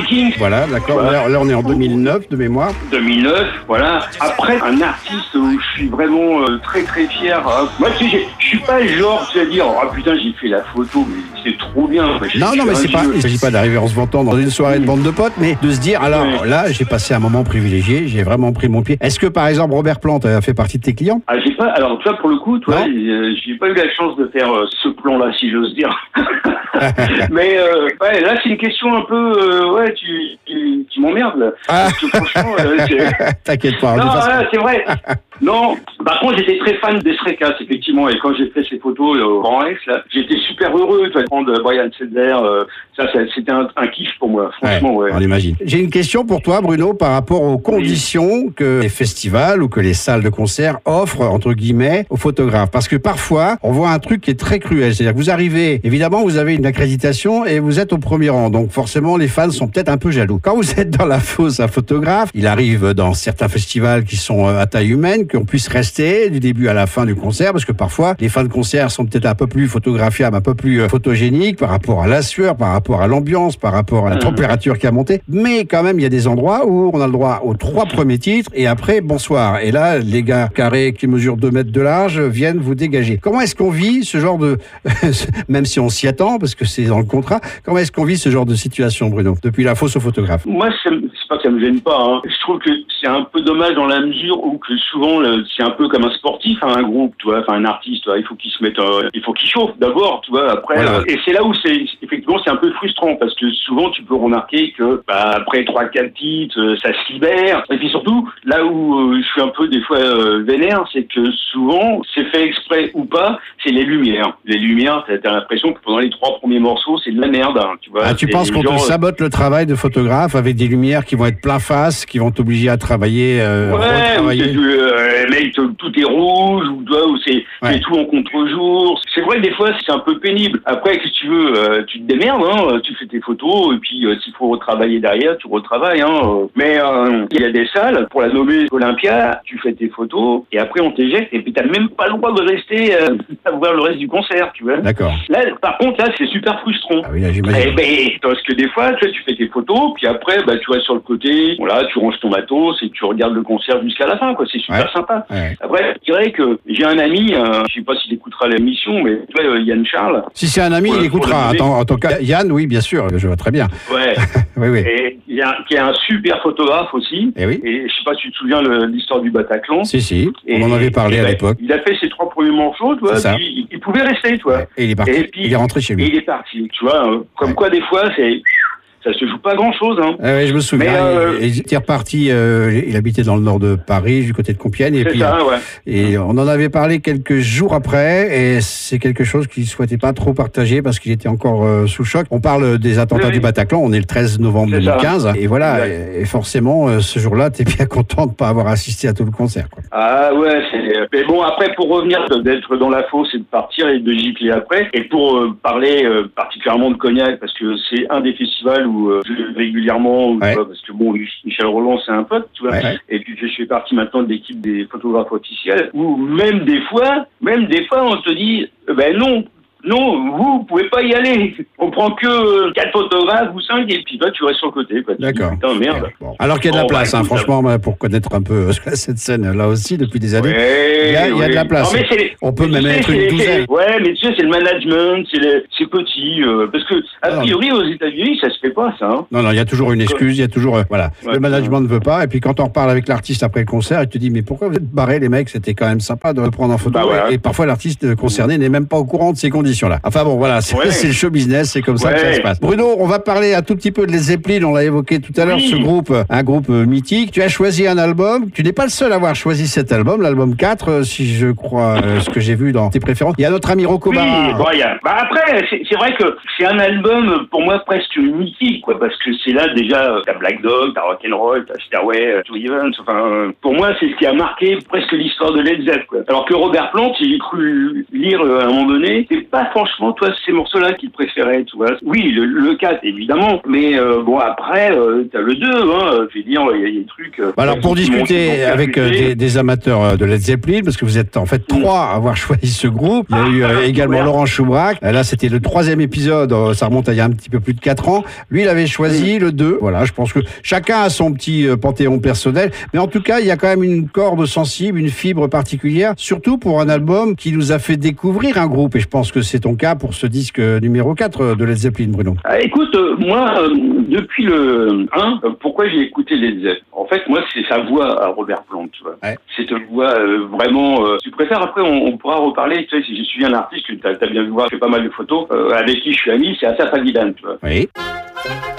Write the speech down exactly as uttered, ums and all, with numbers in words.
Kings. Voilà, d'accord. Voilà. Là, là, on est en deux mille neuf de mémoire. deux mille neuf, voilà. Après, un artiste où je suis vraiment euh, très très fier. Hein. Moi, tu sais, je suis pas le genre, tu vas dire, oh putain, j'ai fait la photo, mais c'est trop bien. Enfin, Non, non, mais c'est pas, il s'agit pas d'arriver en se vantant dans une soirée de bande de potes, mais de se dire, alors oui. là, j'ai passé un moment privilégié, j'ai vraiment pris mon pied. Est-ce que, par exemple, Robert Plant a fait partie de tes clients? Ah, j'ai pas, alors, toi, pour le coup, toi, euh, j'ai pas eu la chance de faire euh, ce plan-là, si j'ose dire. Mais, euh, ouais, là, c'est une question un peu, euh, ouais, tu, tu, tu m'emmerdes, là. Ah. Parce que franchement, euh, c'est... T'inquiète pas. Non, de façon... voilà, c'est vrai. Non, par contre, j'étais très fan des Stray-Cats, effectivement, et quand j'ai fait ces photos euh, au Grand Rex, là, j'étais super heureux, de prendre Brian Setzer, euh, ça, ça, c'était un, un kiff pour moi, franchement, ouais. ouais. On l'imagine. J'ai une question pour toi, Bruno, par rapport aux conditions oui. que les festivals ou que les salles de concert offrent, entre guillemets, aux photographes. Parce que parfois, on voit un truc qui est très cruel. C'est-à-dire que vous arrivez, évidemment, vous avez une accréditation et vous êtes au premier rang. Donc, forcément, les fans sont peut-être un peu jaloux. Quand vous êtes dans la fosse à photographe, il arrive dans certains festivals qui sont à taille humaine, qu'on puisse rester du début à la fin du concert, parce que parfois, les fins de concert sont peut-être un peu plus photographiables, un peu plus photogéniques par rapport à la sueur, par rapport à l'ambiance, par rapport à la température qui a monté. Mais quand même, il y a des endroits où on a le droit aux trois premiers titres et après, bonsoir. Et là, les gars carrés qui mesurent deux mètres de large viennent vous dégager. Comment est-ce qu'on vit ce genre de... même si on s'y attend, parce que c'est dans le contrat, comment est-ce qu'on vit ce genre de situation, Bruno, depuis la fosse au photographe? Moi, c'est pas que ça me gêne pas. Hein. Je trouve que c'est un peu dommage dans la mesure où que souvent, c'est un peu comme un sportif, hein, un groupe, tu vois, enfin un artiste, tu vois, il faut qu'il se mette, euh, il faut qu'il chauffe d'abord, tu vois, après. Voilà. Euh, et c'est là où c'est, effectivement, c'est un peu frustrant parce que souvent, tu peux remarquer que bah, après trois, quatre titres, euh, ça se libère. Et puis surtout, là où euh, je suis un peu des fois euh, vénère, c'est que souvent, c'est fait exprès ou pas, c'est les lumières. Les lumières, t'as, t'as l'impression que pendant les trois premiers morceaux, c'est de la merde, hein, tu vois. Ah, tu penses qu'on gens... te sabote le travail de photographe avec des lumières qui vont être plein face, qui vont t'obliger à travailler, euh, ouais, ou c'est, euh, mec, tout est rouge, ou, ou c'est, ouais. c'est tout en contre-jour. C'est vrai que des fois, c'est un peu pénible. Après, si tu veux, euh, tu te démerdes, hein, tu fais tes photos, et puis euh, s'il faut retravailler derrière, tu retravailles. Hein. Mais euh, il y a des salles, pour la nommer Olympia, tu fais tes photos, et après on t'éjecte, et puis t'as même pas le droit de rester euh, à voir le reste du concert, tu vois. D'accord. Là, par contre, là, c'est super frustrant. Ah oui, là, j'imagine. Eh ben, parce que des fois, tu, sais, tu fais tes photos, puis après, bah, tu restes sur le côté, voilà, tu ranges ton matos, et tu regardes le concert jusqu'à la fin, quoi. C'est super ouais. sympa. Ouais. Après, je dirais que j'ai un ami, euh, je sais pas s'il écoutera l'émission, mais tu vois, Yann Charles. Si c'est un ami, il écoutera. En tant que Yann, oui, bien sûr, je vois très bien. Ouais. oui, oui. Et il y a, qui est un super photographe aussi. Et oui. Et je sais pas si tu te souviens de l'histoire du Bataclan. Si, si. Et, on en avait parlé et, à bah, l'époque. Il a fait ses trois premiers morceaux, tu vois. Puis, il, il pouvait rester, tu vois. Ouais. Et il est parti. Et puis, il est rentré chez lui. Et il est parti, tu vois. Euh, comme ouais. quoi, des fois, c'est. Ça se joue pas grand-chose, hein. Ah ouais, je me souviens. Mais euh... il, il était reparti. Euh, il habitait dans le nord de Paris, du côté de Compiègne. Et c'est puis, ça, ouais. Et on en avait parlé quelques jours après, et c'est quelque chose qu'il souhaitait pas trop partager parce qu'il était encore euh, sous choc. On parle des attentats oui, du Bataclan. On est le treize novembre deux mille quinze, ça. Et voilà. Et, et forcément, euh, ce jour-là, t'es bien content de pas avoir assisté à tout le concert, quoi. Ah ouais. C'est... Mais bon, après, pour revenir d'être dans la fosse et de partir et de gicler après, et pour euh, parler euh, particulièrement de Cognac, parce que c'est un des festivals où euh, je régulièrement, ouais. vois, parce que bon, Michel Roland, c'est un pote, tu vois, ouais. et puis je fais partie maintenant de l'équipe des photographes officiels, où même des fois, même des fois, on te dit, ben non, non, vous, vous pouvez pas y aller. On prend que quatre photographes ou cinq, et puis toi, tu restes sur le côté, quoi. D'accord. Putain, merde. Bon. Alors qu'il y a de la oh, place, bah, hein, écoute, franchement, bah, pour connaître un peu cette scène-là aussi, depuis des années, ouais, il y a, il y a de la place. Non, mais c'est, on peut même sais, être une douzaine. Ouais, mais tu sais, c'est le management, c'est, le, c'est petit, euh, parce que, a priori, aux États-Unis, ça se fait pas, ça. Hein. Non, non, il y a toujours une excuse, il y a toujours, euh, voilà, ouais, le management ne veut pas, et puis quand on reparle avec l'artiste après le concert, il te dit, mais pourquoi vous êtes barrés, les mecs, c'était quand même sympa de le prendre en photo, bah, ouais. et, et parfois l'artiste concerné n'est même pas au courant de ces conditions-là. Enfin bon, voilà, c'est, ouais. c'est le show business, c'est comme ça ouais. que ça se passe. Bruno, on va parler un tout petit peu de Led Zeppelin, on l'a évoqué tout à l'heure, oui. ce groupe, un groupe mythique. Tu as choisi un album, tu n'es pas le seul à avoir choisi cet album, l'album quatre, si je crois, euh, ce que j'ai vu dans tes préférences. Il y a notre ami Rocco oui, Barra. Bon, y a... bah après, c'est, c'est vrai que c'est un album, pour moi, presque mythique, quoi, parce que c'est là, déjà, t'as Black Dog, t'as Rock'n'Roll, t'as Stairway to Heaven, enfin, euh, pour moi, c'est ce qui a marqué presque l'histoire de Led Zeppelin, quoi. Alors que Robert Plant, j'ai cru lire euh, à un moment donné, c'est pas là, franchement, toi, ces morceaux-là qu'il préférait, tu vois. Oui, le, le quatre, évidemment, mais euh, bon, après, euh, t'as le deux, hein, je veux dire, il y a des trucs... Euh, alors, pour discuter avec euh, des, des amateurs de Led Zeppelin, parce que vous êtes en fait trois à avoir choisi ce groupe, il y a eu euh, également Laurent Schubrak, là, c'était le troisième épisode, ça remonte à il y a un petit peu plus de quatre ans, lui, il avait choisi le deux, voilà, je pense que chacun a son petit euh, panthéon personnel, mais en tout cas, il y a quand même une corde sensible, une fibre particulière, surtout pour un album qui nous a fait découvrir un groupe, et je pense que c'est ton cas pour ce disque numéro quatre de Led Zeppelin, Bruno. Ah, écoute, euh, moi, euh, depuis le un, euh, pourquoi j'ai écouté Led Zeppelin? En fait, moi, c'est sa voix à Robert Plant, tu vois. Ouais. C'est une voix euh, vraiment... Euh, tu préfères, après, on, on pourra reparler, tu sais, si j'ai suivi un artiste, tu as, as bien vu voir, je fais pas mal de photos, euh, avec qui je suis ami, c'est Asaf Avidan, tu vois. Oui.